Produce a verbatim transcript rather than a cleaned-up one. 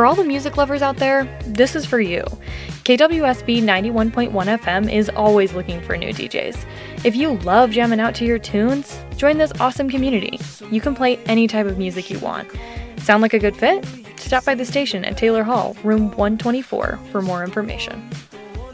For all the music lovers out there, this is for you. K W S B ninety-one point one F M is always looking for new D Js. If you love jamming out to your tunes, join this awesome community. You can play any type of music you want. Sound like a good fit? Stop by the station at Taylor Hall, room one twenty-four for more information.